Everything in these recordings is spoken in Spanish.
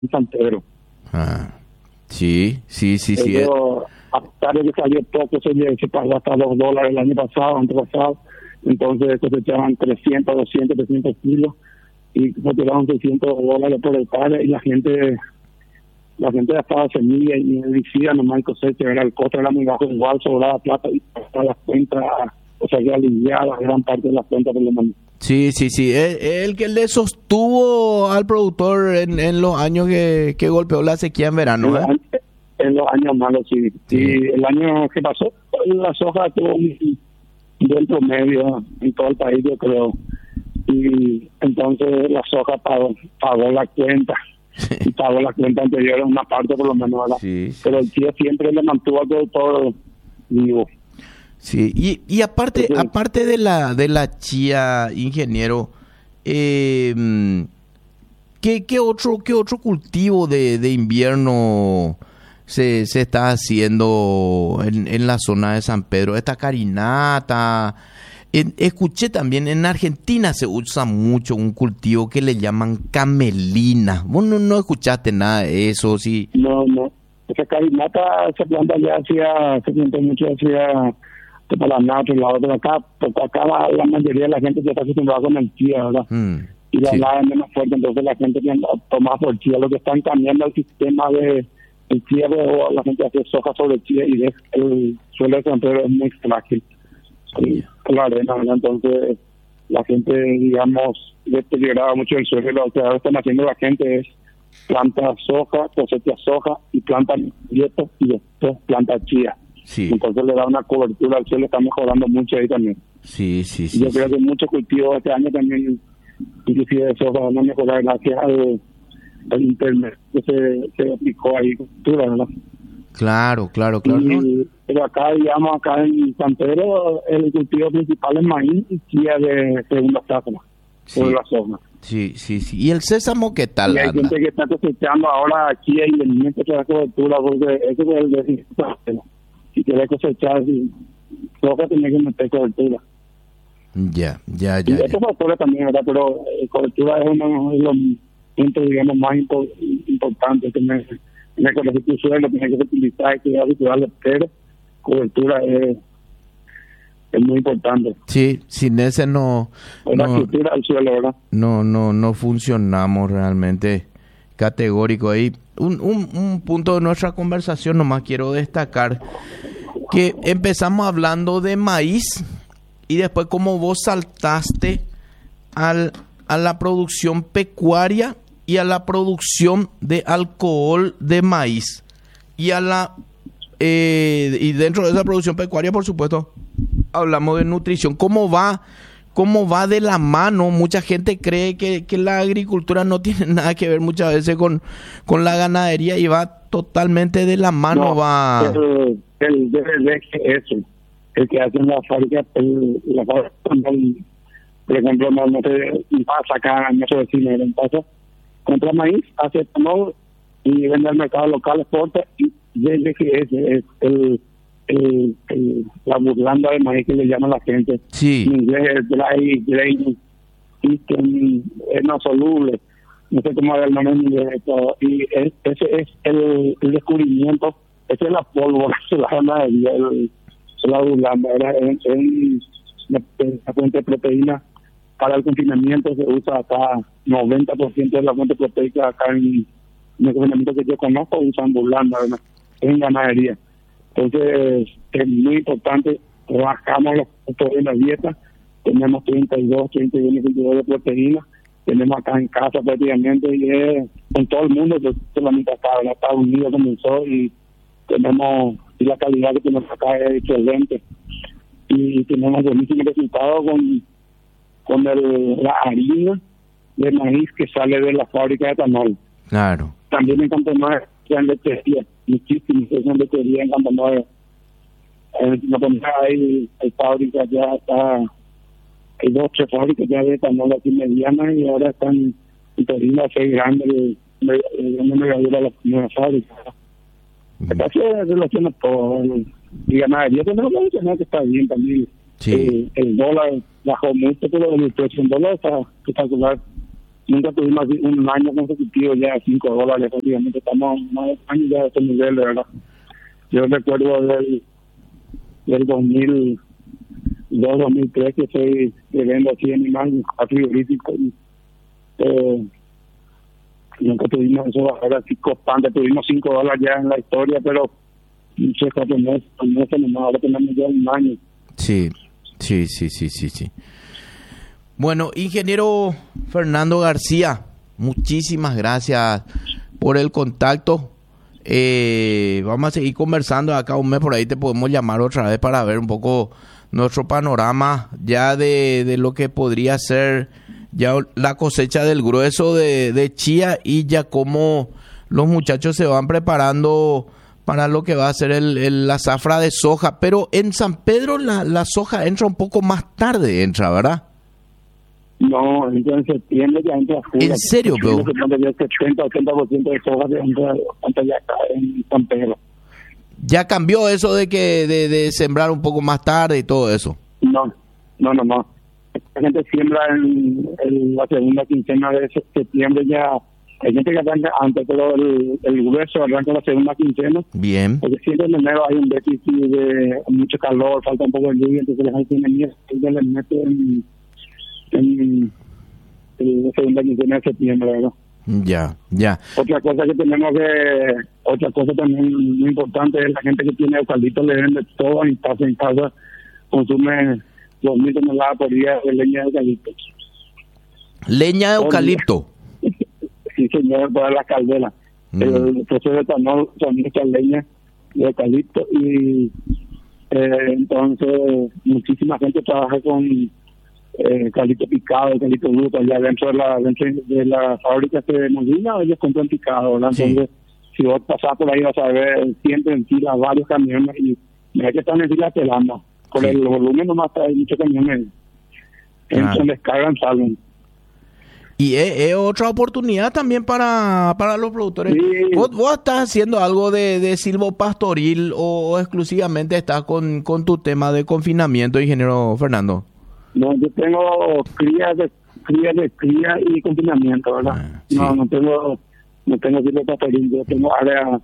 en San Pedro. Ah, sí. Ellos, a pesar de que salió poco, se pagó hasta $2 el año pasado, antepasado. Entonces cosechaban 300, 200, 300 kilos y cosechaban $600 por hectárea, y la gente gastaba semilla y herbicida nomás en cosecha. Era el costo era muy bajo, igual sobraba plata y para las cuentas, o sea, que aliviaba gran parte de las cuentas por lo menos. Sí. El que le sostuvo al productor en los años que golpeó la sequía en verano, ¿eh? En los años malos, sí. Y el año que pasó, la soja tuvo un buen promedio en todo el país, yo creo. Y entonces la soja pagó la cuenta. Y pagó la cuenta anterior en una parte por lo menos, ¿verdad? Sí. Pero el tío siempre le mantuvo al productor vivo. Sí, y aparte de la chía, ingeniero, ¿qué otro cultivo de invierno se está haciendo en la zona de San Pedro? Esta carinata. Escuché también en Argentina se usa mucho un cultivo que le llaman camelina. ¿Vos no escuchaste nada de eso? Sí. No. Esa carinata se planta ya se plantó mucho hacia Paraná, otro lado de acá, porque acá la mayoría de la gente ya está acostumbrada con el chía, ¿verdad? Y la helada es menos fuerte, entonces la gente toma por chía. Lo que están cambiando el sistema de el cierre, o la gente hace soja sobre chía, y el suelo de San Pedro es muy frágil. La arena, ¿verdad? Entonces la gente, digamos, deterioraba mucho el suelo. Lo que ahora están haciendo la gente es planta soja, cosecha soja y planta quieto, y después planta chía. Sí. Entonces le da una cobertura al suelo, está mejorando mucho ahí también. Sí. Yo creo que muchos cultivos este año también, inclusive de soja, van a mejorar gracias al internet que se aplicó ahí, cultura, ¿verdad? Claro. Pero acá, digamos, acá en San Pedro, el cultivo principal es maíz y chía de segunda etapa, por la zona. Sí. ¿Y el sésamo qué tal? Y hay gente que está cosechando ahora chía y el que da cobertura, porque eso es el de si quieres cosechar, soja tiene que meter cobertura. Ya. Y esto factura también, ¿verdad? Pero cobertura es uno de los puntos, digamos, más importantes. Tienes que corregir tu suelo, tienes que utilizar, que habitual, pero cobertura es muy importante. Sí, sin ese no la estructura del suelo, ¿verdad? No funcionamos realmente categórico ahí. Un punto de nuestra conversación nomás quiero destacar, que empezamos hablando de maíz y después como vos saltaste a la producción pecuaria y a la producción de alcohol de maíz y y dentro de esa producción pecuaria, por supuesto, hablamos de nutrición. ¿Cómo va de la mano? Mucha gente cree que la agricultura no tiene nada que ver muchas veces con la ganadería, y va totalmente de la mano. El DRD que eso, el que hace en la fábrica, por ejemplo, no se pasa acá, no se decide, en pasa, compra maíz, hace etanol y vende al mercado local, exporta, y desde que ese es la burlanda de maíz que le llama la gente. Sí. En inglés es dry grain, y que es no soluble, no sé cómo era el nombre en inglés, y ese es el descubrimiento, esa es la pólvora, la ganadería, la burlanda, es una fuente de proteína para el confinamiento. Se usa acá 90% de la fuente proteica acá en el confinamiento que yo conozco, usan burlanda, ¿verdad? En ganadería. Entonces es muy importante, bajamos los puntos de la dieta, tenemos 32 de proteína, tenemos acá en casa prácticamente, y en todo el mundo, solamente acá en Estados Unidos comenzó, y la calidad que tenemos acá es excelente, y tenemos buenísimos resultados con la harina de maíz que sale de la fábrica de etanol. Claro. También en Campo Nuevo se han lechería, muchísimos se han lechería en Campo Nuevo. Hay fábricas, ya está, hay 2 o 3 fábricas ya de etanol aquí medianas, y ahora están interviniendo a 6 grandes de megadura las fábricas. Acá se relaciona todo, y ganadería tenemos que mencionar que está bien también. Sí. El dólar bajó mucho, pero el precio en dólar está espectacular. nunca tuvimos así un año consecutivo ya de $5, prácticamente estamos más de años ya de este nivel, de verdad. Yo recuerdo del 2002, 2003 que estoy viviendo aquí en Imán, a frigorífico, y nunca tuvimos eso ahora así constante. Tuvimos $5 ya en la historia, pero muchos 4 meses nomás, ahora tenemos ya un año. Sí. Bueno, ingeniero Fernando García, muchísimas gracias por el contacto. Vamos a seguir conversando acá un mes, por ahí te podemos llamar otra vez para ver un poco nuestro panorama ya de lo que podría ser ya la cosecha del grueso de chía, y ya cómo los muchachos se van preparando para lo que va a ser la zafra de soja. Pero en San Pedro la soja entra un poco más tarde, ¿verdad? No, entra en septiembre, ya entra full. ¿En serio, bro? El 70-80% de soja se entra antes ya acá en San Pedro. ¿Ya cambió eso de que de sembrar un poco más tarde y todo eso? No. La gente siembra en la segunda quincena de septiembre ya. Hay gente que arranca antes, pero el grueso arranca la segunda quincena. Bien. Porque siempre en enero hay un déficit de mucho calor, falta un poco de lluvia, entonces la gente tiene miedo y les mete en la segunda quincena de septiembre, ¿verdad? Ya. Otra cosa también muy importante es la gente que tiene eucalipto, le vende todo en casa, consume 2.000 toneladas por día de leña de eucalipto. ¿Leña de eucalipto? Sí, señor, para las calderas. El proceso de etanol son muchas leñas de eucalipto, y entonces muchísima gente trabaja con eucalipto picado, eucalipto bruto. Allá dentro de la fábrica de Molina, ellos compran picado, ¿verdad? Sí. Entonces, si vos pasás por ahí vas a ver siempre en fila varios camiones, y mira que están en fila pelando. Por el volumen nomás hay muchos camiones. Entran, descargan, salen. Y es otra oportunidad también para los productores. Sí. ¿Vos estás haciendo algo de silvopastoril o exclusivamente estás con tu tema de confinamiento, ingeniero Fernando? No, yo tengo cría y confinamiento, ¿verdad? Sí. No tengo silvopastoril, yo tengo área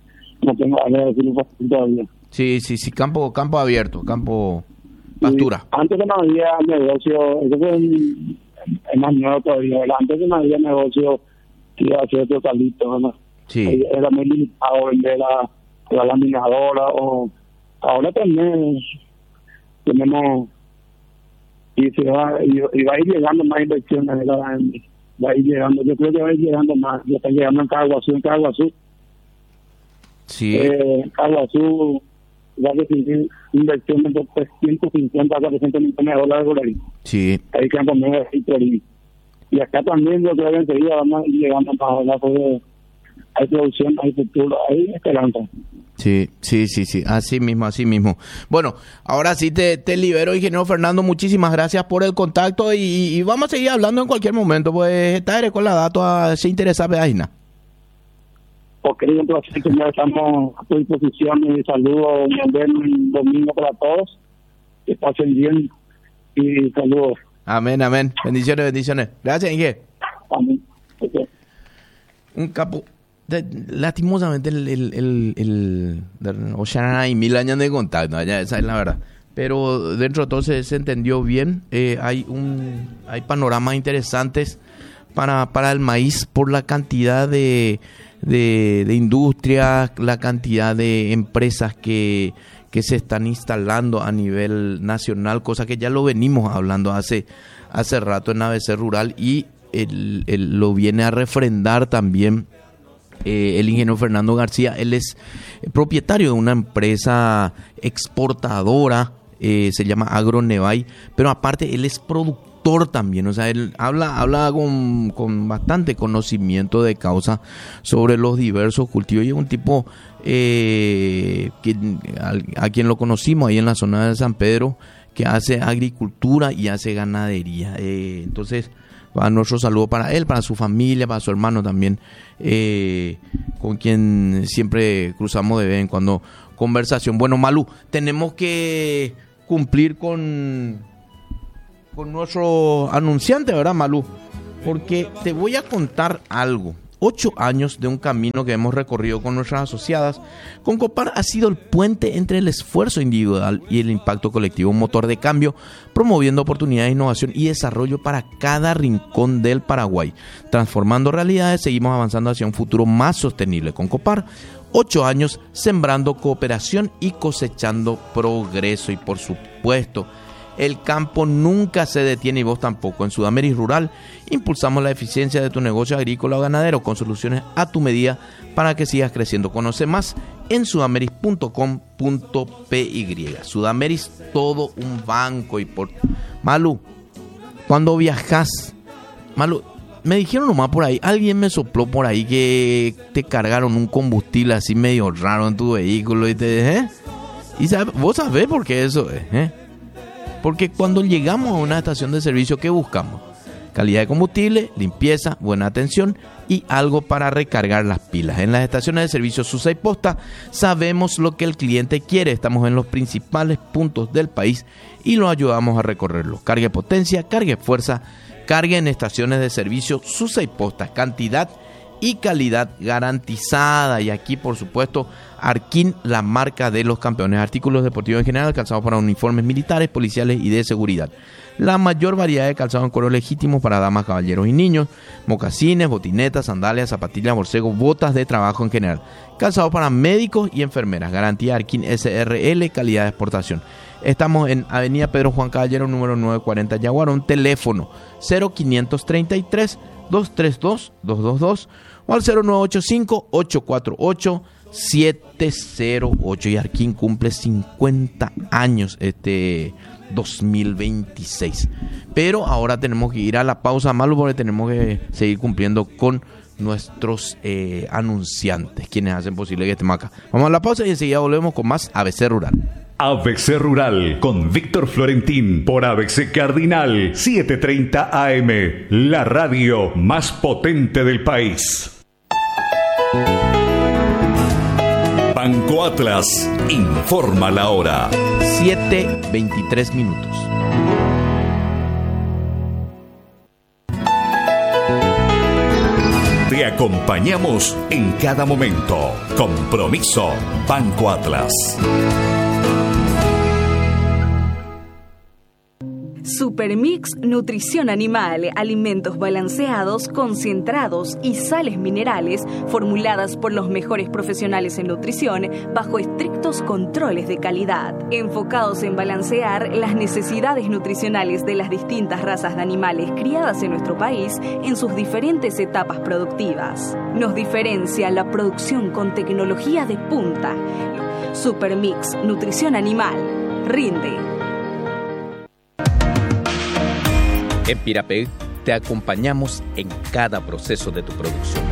de silvopastoril todavía. Sí, campo abierto, campo pastura. Sí, antes que no había negocio, eso es más nuevo todavía, ¿verdad? Antes que no había negocio que iba a hacer otro eucalipto, ¿verdad? Sí. Era muy limitado vender la laminadora, o ahora también tenemos, y va a ir llegando más inversiones, ¿verdad? Va a ir llegando, yo creo que va a ir llegando más, ya está llegando en Caguazú. Sí. Caguazú va a recibir inversiones de 350 a 400 millones de dólares por ahí. Sí. Ahí que han comido y acá también yo creo que enseguida vamos a ir llegando más, ¿verdad? Porque hay producción, hay futuro, hay esperanza. Sí, así mismo. Bueno, ahora sí te libero, ingeniero Fernando, muchísimas gracias por el contacto, y vamos a seguir hablando en cualquier momento, pues estaré con la data, se interesa Aina. Ok, entonces ya estamos a tu disposición, y saludos, un buen domingo para todos, que pasen bien, y saludos. Amén, bendiciones. Gracias, Inge. Amén. Okay. Un capo. Lastimosamente el Oceana y 1000 años de contacto, esa es la verdad. Pero dentro de todo se entendió bien. Hay panoramas interesantes para el maíz por la cantidad de industrias, la cantidad de empresas que se están instalando a nivel nacional, cosa que ya lo venimos hablando hace rato en ABC Rural, y lo viene a refrendar también el ingeniero Fernando García. Él es propietario de una empresa exportadora, se llama Agronevay, pero aparte él es productor también, o sea, él habla con bastante conocimiento de causa sobre los diversos cultivos, y es un tipo a quien lo conocimos ahí en la zona de San Pedro, que hace agricultura y hace ganadería. Entonces va nuestro saludo para él, para su familia, para su hermano también, con quien siempre cruzamos de vez en cuando conversación. Bueno, Malú, tenemos que cumplir con nuestro anunciante, ¿verdad, Malú? porque te voy a contar algo. 8 años de un camino que hemos recorrido con nuestras asociadas. Concopar ha sido el puente entre el esfuerzo individual y el impacto colectivo, un motor de cambio, promoviendo oportunidades de innovación y desarrollo para cada rincón del Paraguay. Transformando realidades, seguimos avanzando hacia un futuro más sostenible. Concopar, 8 años sembrando cooperación y cosechando progreso. Y por supuesto, el campo nunca se detiene y vos tampoco. En Sudameris Rural impulsamos la eficiencia de tu negocio agrícola o ganadero con soluciones a tu medida para que sigas creciendo. Conoce más en sudameris.com.py. Sudameris, todo un banco. Y por Malu, cuando viajas, Malu, me dijeron nomás por ahí, alguien me sopló por ahí que te cargaron un combustible así medio raro en tu vehículo y te y vos sabés por qué eso es, Porque cuando llegamos a una estación de servicio, ¿qué buscamos? Calidad de combustible, limpieza, buena atención y algo para recargar las pilas. En las estaciones de servicio Susa y Posta sabemos lo que el cliente quiere. Estamos en los principales puntos del país y lo ayudamos a recorrerlo. Cargue potencia, cargue fuerza, cargue en estaciones de servicio Susa y Posta. Cantidad y calidad garantizada. Y aquí, por supuesto, Arquín, la marca de los campeones. Artículos deportivos en general, calzados para uniformes militares, policiales y de seguridad. La mayor variedad de calzado en cuero legítimo para damas, caballeros y niños. Mocasines, botinetas, sandalias, zapatillas, borcegos, botas de trabajo en general. Calzado para médicos y enfermeras. Garantía Arquín SRL, calidad de exportación. Estamos en Avenida Pedro Juan Caballero, número 940, Yaguarón. Teléfono 0533 232 222 o al 0985-848-708. Y Arquín cumple 50 años este 2026. Pero ahora tenemos que ir a la pausa, Malu, porque tenemos que seguir cumpliendo con nuestros anunciantes, quienes hacen posible que estemos acá. Vamos a la pausa y enseguida volvemos con más ABC Rural. ABC Rural con Víctor Florentín por ABC Cardinal 730 AM, la radio más potente del país. Banco Atlas informa la hora. 7:23 minutos. Te acompañamos en cada momento. Compromiso Banco Atlas. Supermix Nutrición Animal, alimentos balanceados, concentrados y sales minerales formuladas por los mejores profesionales en nutrición bajo estrictos controles de calidad, enfocados en balancear las necesidades nutricionales de las distintas razas de animales criadas en nuestro país en sus diferentes etapas productivas. Nos diferencia la producción con tecnología de punta. Supermix Nutrición Animal rinde. En Pirapeg te acompañamos en cada proceso de tu producción.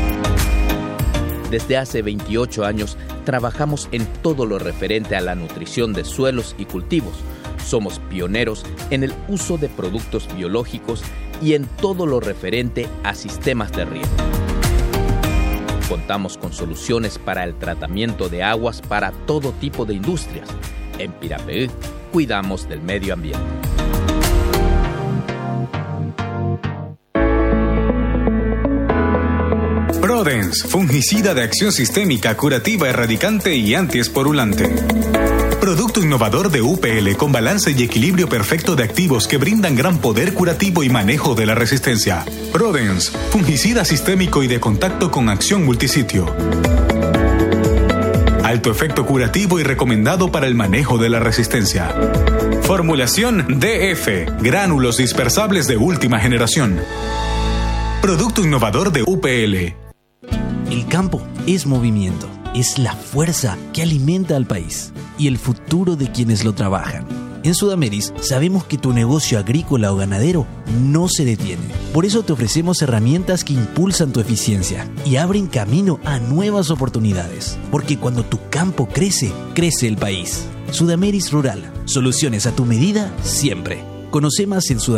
Desde hace 28 años trabajamos en todo lo referente a la nutrición de suelos y cultivos. Somos pioneros en el uso de productos biológicos y en todo lo referente a sistemas de riego. Contamos con soluciones para el tratamiento de aguas para todo tipo de industrias. En Pirapeg cuidamos del medio ambiente. Prodens, fungicida de acción sistémica, curativa, erradicante y antiesporulante. Producto innovador de UPL con balance y equilibrio perfecto de activos que brindan gran poder curativo y manejo de la resistencia. Prodens, fungicida sistémico y de contacto con acción multisitio. Alto efecto curativo y recomendado para el manejo de la resistencia. Formulación DF, gránulos dispersables de última generación. Producto innovador de UPL. El campo es movimiento, es la fuerza que alimenta al país y el futuro de quienes lo trabajan. En Sudameris sabemos que tu negocio agrícola o ganadero no se detiene. Por eso te ofrecemos herramientas que impulsan tu eficiencia y abren camino a nuevas oportunidades. Porque cuando tu campo crece, crece el país. Sudameris Rural, soluciones a tu medida siempre. Conoce más en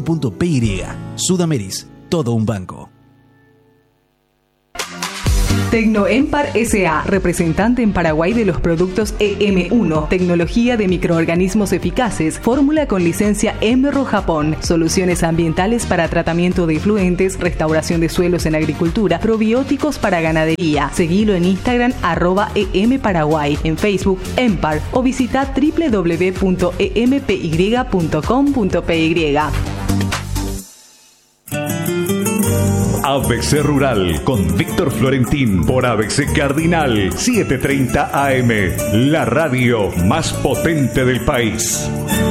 sudameris.com.py. Sudameris, todo un banco. Tecnoempar S.A., representante en Paraguay de los productos EM1, tecnología de microorganismos eficaces, fórmula con licencia Emerro Japón, soluciones ambientales para tratamiento de efluentes, restauración de suelos en agricultura, probióticos para ganadería. Seguilo en Instagram @EMParaguay, en Facebook Empar o visita www.empy.com.py. ABC Rural con Víctor Florentín por ABC Cardinal 730 AM, la radio más potente del país.